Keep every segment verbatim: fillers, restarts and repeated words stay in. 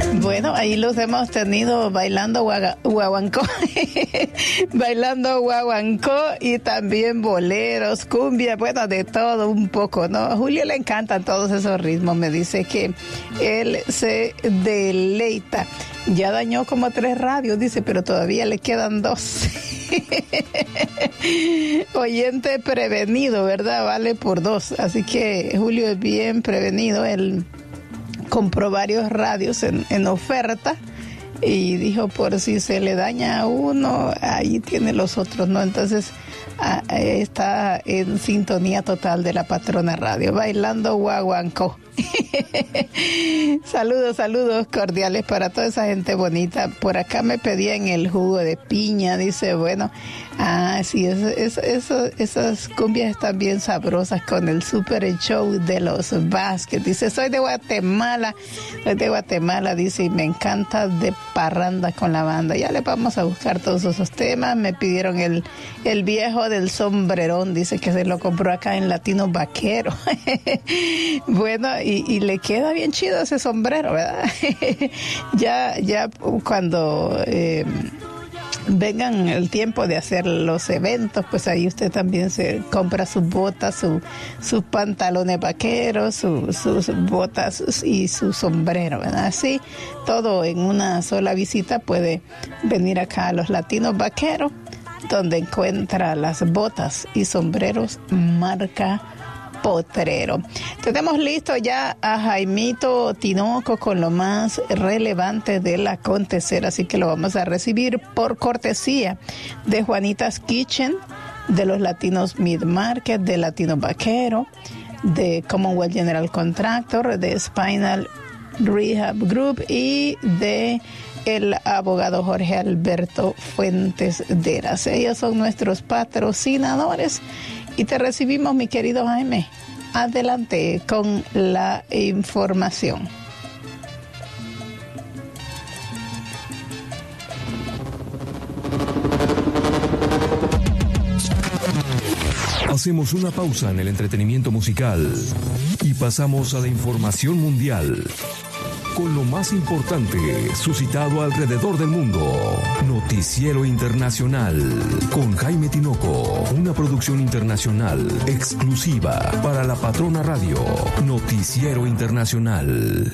Bueno, ahí los hemos tenido bailando guaga, guaguancó, bailando guaguancó y también boleros, cumbia, bueno, de todo un poco, ¿no? A Julio le encantan todos esos ritmos, me dice que él se deleita. Ya dañó como tres radios, dice, pero todavía le quedan dos. Oyente prevenido, ¿verdad? Vale por dos. Así que Julio es bien prevenido. Él compró varios radios en, en oferta y dijo, por si se le daña a uno, ahí tiene los otros, ¿no? Entonces a, está en sintonía total de la Patrona Radio, bailando guaguancó. Saludos, saludos cordiales para toda esa gente bonita. Por acá me pedían el jugo de piña, dice, bueno, ah, sí, eso, eso, eso, esas cumbias están bien sabrosas con el super show de los Vázquez. Dice, soy de Guatemala, soy de Guatemala, dice, y me encanta de parranda con la banda. Ya le vamos a buscar todos esos temas. Me pidieron el, el viejo del sombrerón, dice que se lo compró acá en Latino Vaquero. Bueno, y, y le queda bien chido ese sombrero, ¿verdad? ya, ya cuando eh, vengan el tiempo de hacer los eventos, pues ahí usted también se compra sus botas, su, sus pantalones vaqueros, su, sus botas y su sombrero, ¿verdad? Así, todo en una sola visita puede venir acá a los Latinos Vaqueros, donde encuentra las botas y sombreros marca Potrero. Tenemos listo ya a Jaimito Tinoco con lo más relevante del acontecer, así que lo vamos a recibir por cortesía de Juanita's Kitchen, de los Latinos Mid Market, de Latino Vaquero, de Commonwealth General Contractor, de Spinal Rehab Group y de el abogado Jorge Alberto Fuentes Deras. Ellos son nuestros patrocinadores. Y te recibimos, mi querido Jaime. Adelante con la información. Hacemos una pausa en el entretenimiento musical y pasamos a la información mundial. Con lo más importante suscitado alrededor del mundo. Noticiero Internacional con Jaime Tinoco. Una producción internacional exclusiva para la Patrona Radio. Noticiero Internacional.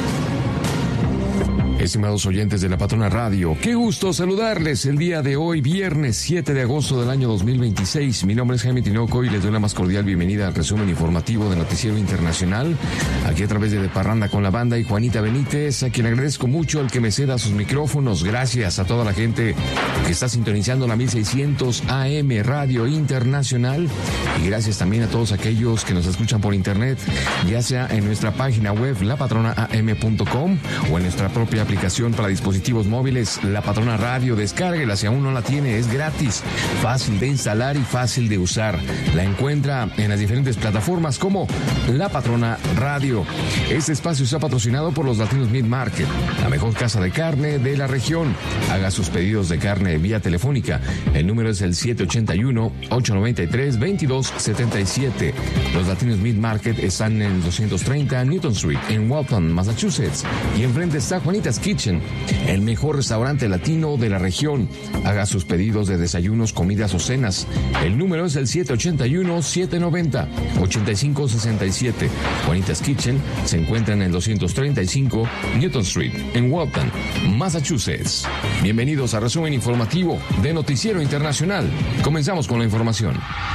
Estimados oyentes de la Patrona Radio, qué gusto saludarles el día de hoy, viernes siete de agosto del año dos mil veintiséis. Mi nombre es Jaime Tinoco y les doy la más cordial bienvenida al resumen informativo de Noticiero Internacional, aquí a través de De Parranda con la Banda y Juanita Benítez, a quien agradezco mucho el que me ceda sus micrófonos. Gracias a toda la gente que está sintonizando la mil seiscientos A M Radio Internacional y gracias también a todos aquellos que nos escuchan por internet, ya sea en nuestra página web la patrona a m punto com o en nuestra propia aplicación para dispositivos móviles, La Patrona Radio. Descárguela si aún no la tiene, es gratis, fácil de instalar y fácil de usar. La encuentra en las diferentes plataformas como La Patrona Radio. Este espacio está patrocinado por los Latinos Meat Market, la mejor casa de carne de la región. Haga sus pedidos de carne vía telefónica. El número es el siete ocho uno, ocho nueve tres, dos dos siete siete. Los Latinos Meat Market están en doscientos treinta Newton Street en Walton, Massachusetts. Y enfrente está Juanita's Kitchen, el mejor restaurante latino de la región. Haga sus pedidos de desayunos, comidas o cenas. El número es el siete ocho uno, siete nueve cero, ocho cinco seis siete. Juanita's Kitchen se encuentra en el doscientos treinta y cinco Newton Street en Walton, Massachusetts. Bienvenidos al resumen informativo de Noticiero Internacional. Comenzamos con la información.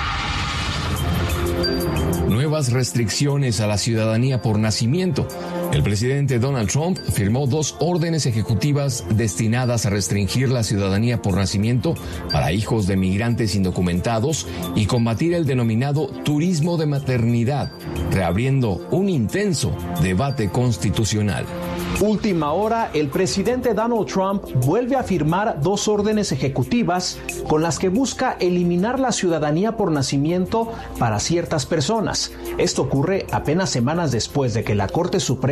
Nuevas restricciones a la ciudadanía por nacimiento. El presidente Donald Trump firmó dos órdenes ejecutivas destinadas a restringir la ciudadanía por nacimiento para hijos de migrantes indocumentados y combatir el denominado turismo de maternidad, reabriendo un intenso debate constitucional. Última hora, el presidente Donald Trump vuelve a firmar dos órdenes ejecutivas con las que busca eliminar la ciudadanía por nacimiento para ciertas personas. Esto ocurre apenas semanas después de que la Corte Suprema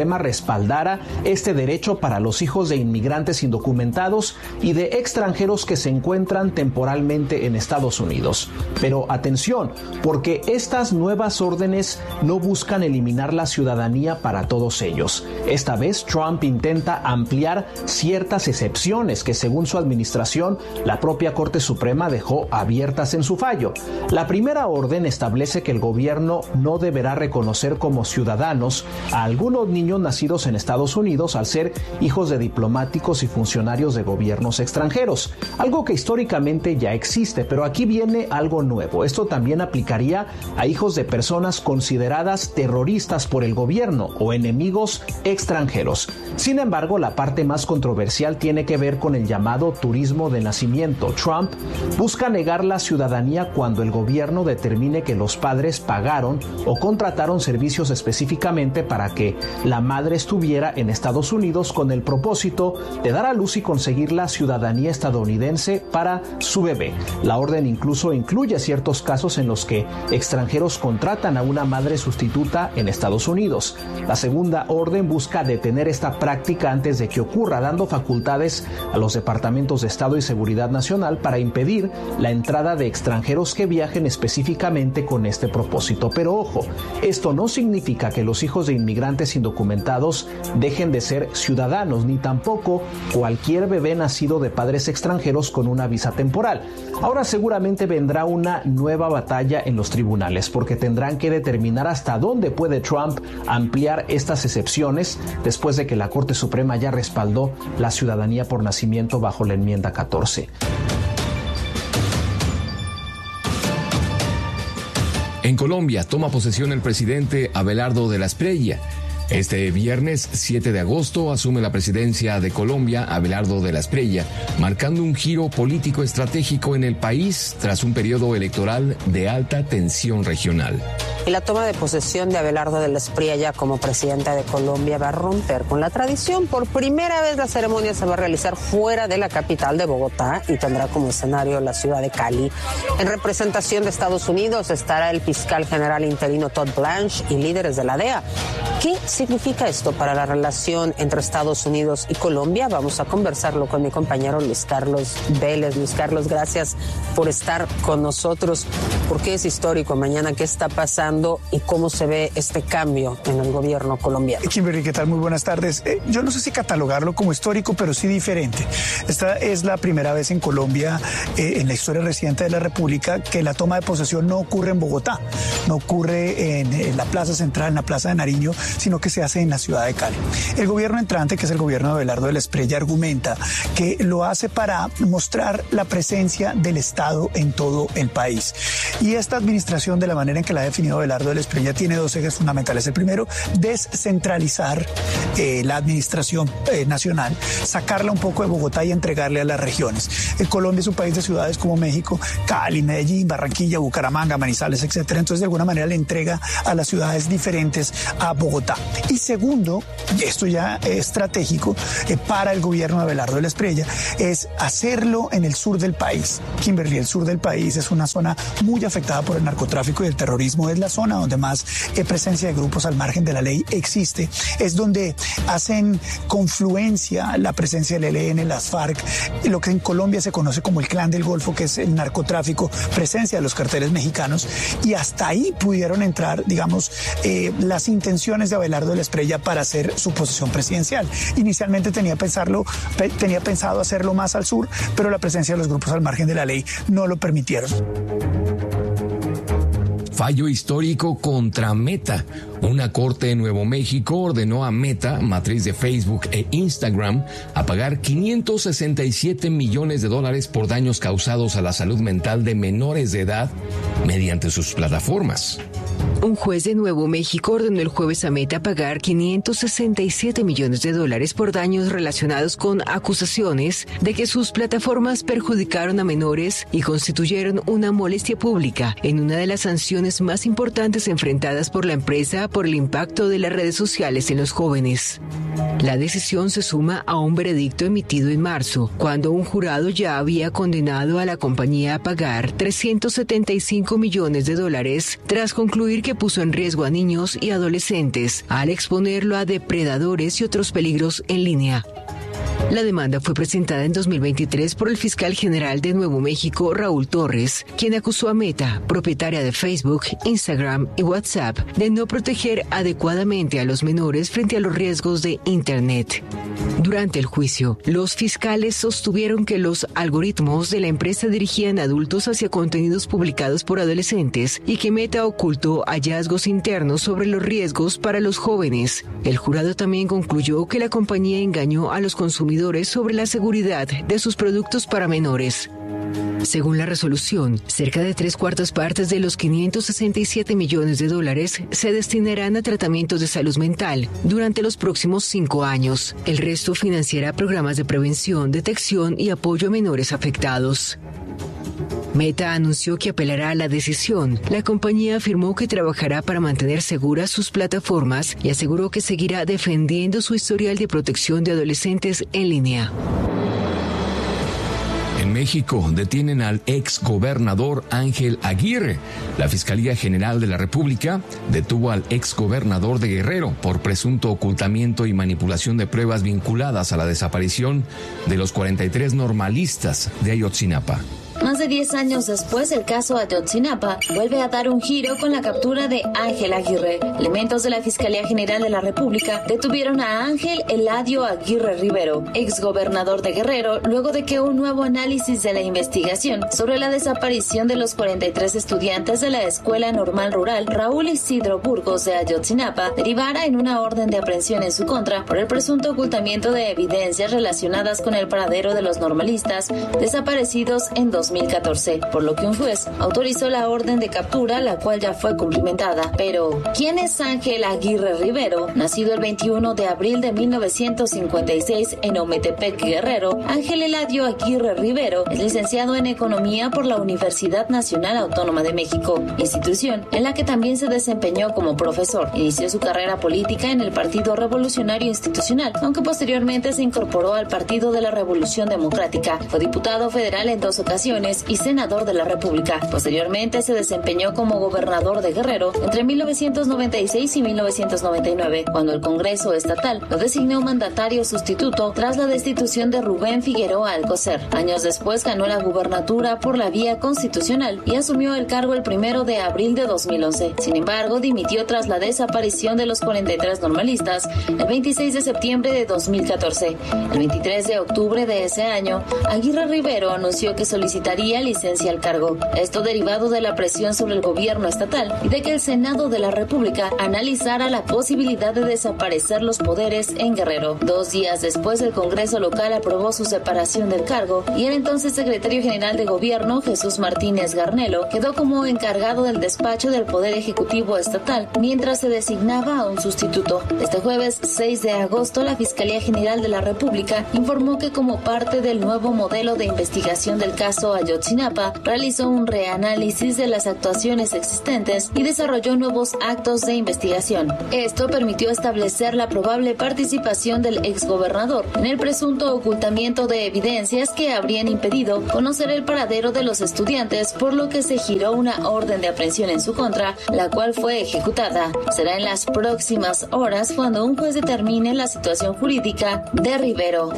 Suprema respaldara este derecho para los hijos de inmigrantes indocumentados y de extranjeros que se encuentran temporalmente en Estados Unidos. Pero atención, porque estas nuevas órdenes no buscan eliminar la ciudadanía para todos ellos. Esta vez Trump intenta ampliar ciertas excepciones que, según su administración, la propia Corte Suprema dejó abiertas en su fallo. La primera orden establece que el gobierno no deberá reconocer como ciudadanos a algunos niños nacidos en Estados Unidos al ser hijos de diplomáticos y funcionarios de gobiernos extranjeros, algo que históricamente ya existe, pero aquí viene algo nuevo. Esto también aplicaría a hijos de personas consideradas terroristas por el gobierno o enemigos extranjeros. Sin embargo, la parte más controversial tiene que ver con el llamado turismo de nacimiento. Trump busca negar la ciudadanía cuando el gobierno determine que los padres pagaron o contrataron servicios específicamente para que la madre estuviera en Estados Unidos con el propósito de dar a luz y conseguir la ciudadanía estadounidense para su bebé. La orden incluso incluye ciertos casos en los que extranjeros contratan a una madre sustituta en Estados Unidos. La segunda orden busca detener esta práctica antes de que ocurra, dando facultades a los departamentos de Estado y Seguridad Nacional para impedir la entrada de extranjeros que viajen específicamente con este propósito. Pero ojo, esto no significa que los hijos de inmigrantes indocumentados dejen de ser ciudadanos, ni tampoco cualquier bebé nacido de padres extranjeros con una visa temporal. Ahora seguramente vendrá una nueva batalla en los tribunales, porque tendrán que determinar hasta dónde puede Trump ampliar estas excepciones después de que la Corte Suprema ya respaldó la ciudadanía por nacimiento bajo la enmienda catorce. En Colombia toma posesión el presidente Abelardo de la Espriella. Este viernes siete de agosto asume la presidencia de Colombia Abelardo de la Espriella, marcando un giro político estratégico en el país tras un periodo electoral de alta tensión regional. Y la toma de posesión de Abelardo de la Espriella como presidente de Colombia va a romper con la tradición. Por primera vez la ceremonia se va a realizar fuera de la capital de Bogotá y tendrá como escenario la ciudad de Cali. En representación de Estados Unidos estará el fiscal general interino Todd Blanche y líderes de la D E A. ¿Qué significa esto para la relación entre Estados Unidos y Colombia? Vamos a conversarlo con mi compañero Luis Carlos Vélez. Luis Carlos, gracias por estar con nosotros. ¿Por qué es histórico mañana? ¿Qué está pasando y cómo se ve este cambio en el gobierno colombiano? Kimberly, ¿qué tal? Muy buenas tardes. Eh, yo no sé si catalogarlo como histórico, pero sí diferente. Esta es la primera vez en Colombia, eh, en la historia reciente de la República, que la toma de posesión no ocurre en Bogotá, no ocurre en, en la Plaza Central, en la Plaza de Nariño, sino que se hace en la ciudad de Cali. El gobierno entrante, que es el gobierno de Abelardo de la Espriella, argumenta que lo hace para mostrar la presencia del Estado en todo el país. Y esta administración, de la manera en que la ha definido Abelardo de la Espriella, tiene dos ejes fundamentales. El primero, descentralizar eh, la administración eh, nacional, sacarla un poco de Bogotá y entregarle a las regiones. Eh, Colombia es un país de ciudades como México, Cali, Medellín, Barranquilla, Bucaramanga, Manizales, etcétera. Entonces, de alguna manera le entrega a las ciudades diferentes a Bogotá. Y segundo, y esto ya es estratégico eh, para el gobierno de Abelardo de la Espriella, es hacerlo en el sur del país. Kimberly, el sur del país es una zona muy afectada por el narcotráfico y el terrorismo. Es la zona donde más eh, presencia de grupos al margen de la ley existe. Es donde hacen confluencia la presencia del E L N, las FARC, lo que en Colombia se conoce como el Clan del Golfo, que es el narcotráfico, presencia de los carteles mexicanos. Y hasta ahí pudieron entrar, digamos, eh, las intenciones de Abelardo de la Espriella para hacer su posición presidencial. Inicialmente tenía, pensarlo, pe, tenía pensado hacerlo más al sur, pero la presencia de los grupos al margen de la ley no lo permitieron. Fallo histórico contra Meta. Una corte en Nuevo México ordenó a Meta, matriz de Facebook e Instagram, a pagar quinientos sesenta y siete millones de dólares por daños causados a la salud mental de menores de edad mediante sus plataformas. Un juez de Nuevo México ordenó el jueves a Meta pagar quinientos sesenta y siete millones de dólares por daños relacionados con acusaciones de que sus plataformas perjudicaron a menores y constituyeron una molestia pública en una de las sanciones más importantes enfrentadas por la empresa por el impacto de las redes sociales en los jóvenes. La decisión se suma a un veredicto emitido en marzo, cuando un jurado ya había condenado a la compañía a pagar trescientos setenta y cinco millones de dólares tras concluir que puso en riesgo a niños y adolescentes al exponerlo a depredadores y otros peligros en línea. La demanda fue presentada en dos mil veintitrés por el fiscal general de Nuevo México, Raúl Torres, quien acusó a Meta, propietaria de Facebook, Instagram y WhatsApp, de no proteger adecuadamente a los menores frente a los riesgos de Internet. Durante el juicio, los fiscales sostuvieron que los algoritmos de la empresa dirigían a adultos hacia contenidos publicados por adolescentes y que Meta ocultó hallazgos internos sobre los riesgos para los jóvenes. El jurado también concluyó que la compañía engañó a los consumidores sobre la seguridad de sus productos para menores. Según la resolución, cerca de tres cuartas partes de los quinientos sesenta y siete millones de dólares se destinarán a tratamientos de salud mental durante los próximos cinco años. El resto financiará programas de prevención, detección y apoyo a menores afectados. Meta anunció que apelará a la decisión. La compañía afirmó que trabajará para mantener seguras sus plataformas y aseguró que seguirá defendiendo su historial de protección de adolescentes en línea. En México detienen al ex gobernador Ángel Aguirre. La Fiscalía General de la República detuvo al ex gobernador de Guerrero por presunto ocultamiento y manipulación de pruebas vinculadas a la desaparición de los cuarenta y tres normalistas de Ayotzinapa. Más de diez años después, el caso Ayotzinapa vuelve a dar un giro con la captura de Ángel Aguirre. Elementos de la Fiscalía General de la República detuvieron a Ángel Eladio Aguirre Rivero, exgobernador de Guerrero, luego de que un nuevo análisis de la investigación sobre la desaparición de los cuarenta y tres estudiantes de la Escuela Normal Rural Raúl Isidro Burgos de Ayotzinapa derivara en una orden de aprehensión en su contra por el presunto ocultamiento de evidencias relacionadas con el paradero de los normalistas desaparecidos en dos mil catorce, por lo que un juez autorizó la orden de captura, la cual ya fue cumplimentada. Pero, ¿quién es Ángel Aguirre Rivero? Nacido el veintiuno de abril de mil novecientos cincuenta y seis en Ometepec, Guerrero, Ángel Eladio Aguirre Rivero es licenciado en Economía por la Universidad Nacional Autónoma de México, institución en la que también se desempeñó como profesor. Inició su carrera política en el Partido Revolucionario Institucional, aunque posteriormente se incorporó al Partido de la Revolución Democrática. Fue diputado federal en dos ocasiones y senador de la República. Posteriormente se desempeñó como gobernador de Guerrero entre mil novecientos noventa y seis y mil novecientos noventa y nueve, cuando el Congreso Estatal lo designó mandatario sustituto tras la destitución de Rubén Figueroa Alcocer. Años después ganó la gubernatura por la vía constitucional y asumió el cargo el primero de abril de dos mil once. Sin embargo, dimitió tras la desaparición de los cuarenta y tres normalistas el veintiséis de septiembre de dos mil catorce. El veintitrés de octubre de ese año, Aguirre Rivero anunció que solicitaría licencia al cargo. Esto derivado de la presión sobre el gobierno estatal y de que el Senado de la República analizara la posibilidad de desaparecer los poderes en Guerrero. Dos días después, el Congreso local aprobó su separación del cargo y el entonces secretario general de Gobierno, Jesús Martínez Garnelo, quedó como encargado del despacho del Poder Ejecutivo Estatal mientras se designaba a un sustituto. Este jueves seis de agosto, la Fiscalía General de la República informó que como parte del nuevo modelo de investigación del caso Ayotzinapa, realizó un reanálisis de las actuaciones existentes y desarrolló nuevos actos de investigación. Esto permitió establecer la probable participación del exgobernador en el presunto ocultamiento de evidencias que habrían impedido conocer el paradero de los estudiantes, por lo que se giró una orden de aprehensión en su contra, la cual fue ejecutada. Será en las próximas horas cuando un juez determine la situación jurídica de Rivero.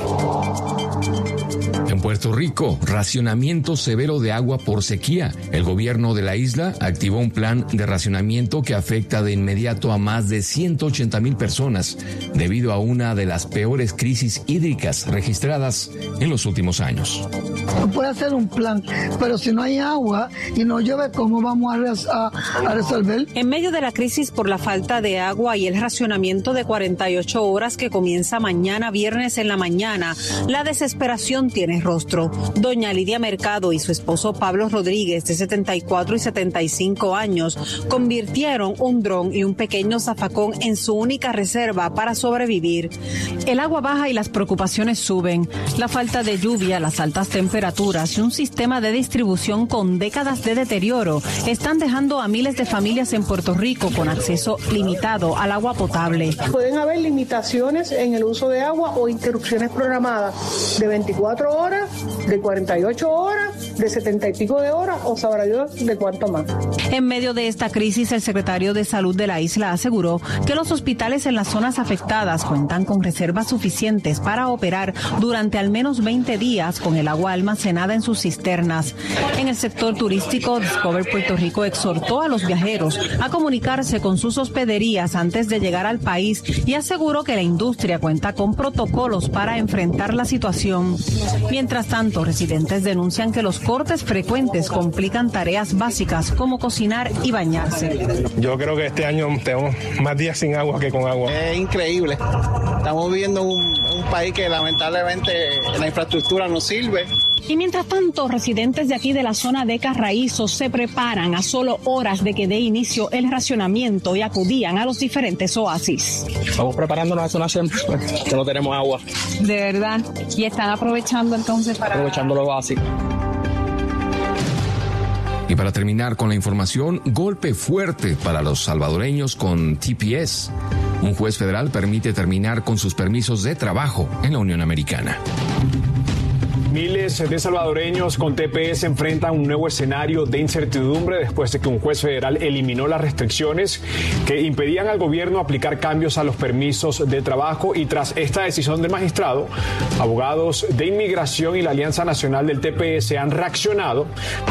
En Puerto Rico, racionamiento severo de agua por sequía. El gobierno de la isla activó un plan de racionamiento que afecta de inmediato a más de ciento ochenta mil personas debido a una de las peores crisis hídricas registradas en los últimos años. Puede hacer un plan, pero si no hay agua y no llueve, ¿cómo vamos a, res- a, a resolver? En medio de la crisis por la falta de agua y el racionamiento de cuarenta y ocho horas que comienza mañana viernes en la mañana, la desesperación tiene rostro. Doña Lidia Mercado y su esposo Pablo Rodríguez, de setenta y cuatro y setenta y cinco años, convirtieron un dron y un pequeño zafacón en su única reserva para sobrevivir. El agua baja y las preocupaciones suben. La falta de lluvia, las altas temperaturas y un sistema de distribución con décadas de deterioro están dejando a miles de familias en Puerto Rico con acceso limitado al agua potable. Pueden haber limitaciones en el uso de agua o interrupciones programadas de veinticuatro horas, de cuarenta y ocho horas, de setenta y pico de horas o sabrá Dios de cuánto más. En medio de esta crisis, el secretario de Salud de la isla aseguró que los hospitales en las zonas afectadas cuentan con reservas suficientes para operar durante al menos veinte días con el agua almacenada en sus cisternas. En el sector turístico, Discover Puerto Rico exhortó a los viajeros a comunicarse con sus hospederías antes de llegar al país y aseguró que la industria cuenta con protocolos para enfrentar la situación. Mientras tanto, residentes denuncian que los cortes frecuentes complican tareas básicas como cocinar y bañarse. Yo creo que este año tenemos más días sin agua que con agua. Es increíble. Estamos viviendo un, un país que lamentablemente la infraestructura no sirve. Y mientras tanto, residentes de aquí de la zona de Carraízo se preparan a solo horas de que dé inicio el racionamiento y acudían a los diferentes oasis. Estamos preparándonos a hacer una siempre, que no tenemos agua. De verdad. Y están aprovechando entonces para... Aprovechando lo básico. Y para terminar con la información, golpe fuerte para los salvadoreños con T P S. Un juez federal permite terminar con sus permisos de trabajo en la Unión Americana. Miles de salvadoreños con T P S enfrentan un nuevo escenario de incertidumbre después de que un juez federal eliminó las restricciones que impedían al gobierno aplicar cambios a los permisos de trabajo, y tras esta decisión del magistrado, abogados de inmigración y la Alianza Nacional del T P S han reaccionado.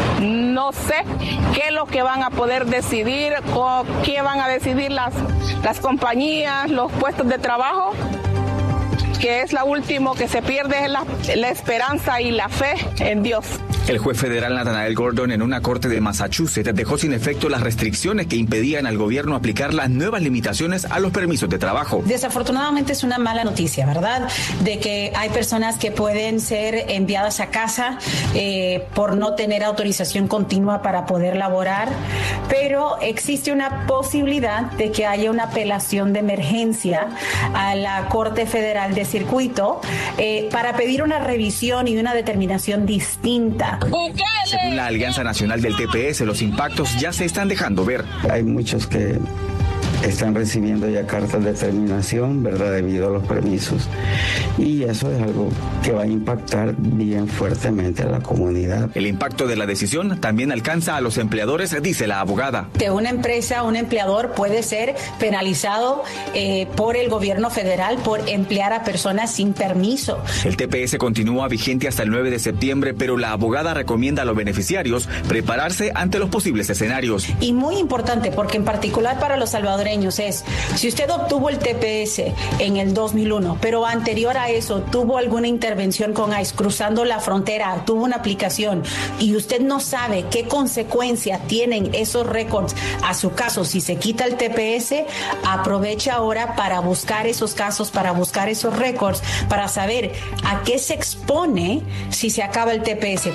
No sé qué es lo que van a poder decidir, o qué van a decidir las, las compañías, los puestos de trabajo, que es la última que se pierde, es la, la esperanza y la fe en Dios. El juez federal Nathanael Gordon en una corte de Massachusetts dejó sin efecto las restricciones que impedían al gobierno aplicar las nuevas limitaciones a los permisos de trabajo. Desafortunadamente es una mala noticia, ¿verdad? De que hay personas que pueden ser enviadas a casa eh, por no tener autorización continua para poder laborar, pero existe una posibilidad de que haya una apelación de emergencia a la Corte Federal de Circuito eh, para pedir una revisión y una determinación distinta. Según la Alianza Nacional del T P S, los impactos ya se están dejando ver. Hay muchos que están recibiendo ya cartas de terminación, ¿verdad?, debido a los permisos. Y eso es algo que va a impactar bien fuertemente a la comunidad. El impacto de la decisión también alcanza a los empleadores, dice la abogada. Que una empresa, un empleador puede ser penalizado eh, por el gobierno federal por emplear a personas sin permiso. El T P S continúa vigente hasta el nueve de septiembre, pero la abogada recomienda a los beneficiarios prepararse ante los posibles escenarios. Y muy importante, porque en particular para los salvadoreños es, si usted obtuvo el T P S en el dos mil uno, pero anterior a eso tuvo alguna intervención con ICE cruzando la frontera, tuvo una aplicación y usted no sabe qué consecuencia tienen esos récords a su caso si se quita el T P S, aproveche ahora para buscar esos casos, para buscar esos récords, para saber a qué se expone si se acaba el T P S.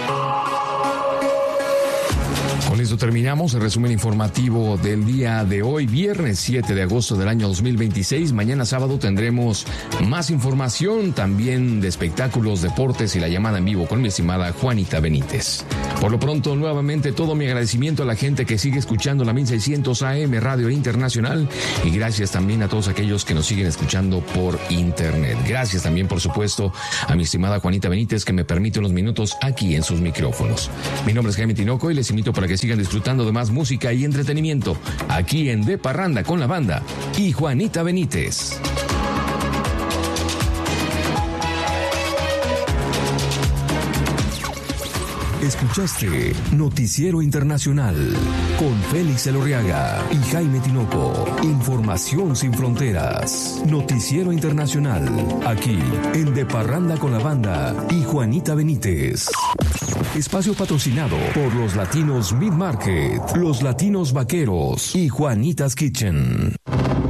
Con esto terminamos el resumen informativo del día de hoy, viernes siete de agosto del año dos mil veintiséis. Mañana sábado tendremos más información, también de espectáculos, deportes y la llamada en vivo con mi estimada Juanita Benítez. Por lo pronto, nuevamente todo mi agradecimiento a la gente que sigue escuchando la mil seiscientos A M Radio Internacional, y gracias también a todos aquellos que nos siguen escuchando por internet. Gracias también, por supuesto, a mi estimada Juanita Benítez, que me permite unos minutos aquí en sus micrófonos. Mi nombre es Jaime Tinoco y les invito para que sigan disfrutando de más música y entretenimiento aquí en De Parranda con la Banda y Juanita Benítez. Escuchaste Noticiero Internacional con Félix Elorriaga y Jaime Tinoco. Información sin fronteras. Noticiero Internacional, aquí en De Parranda con la Banda y Juanita Benítez. Espacio patrocinado por los Latinos Meat Market, los Latinos Vaqueros y Juanitas Kitchen.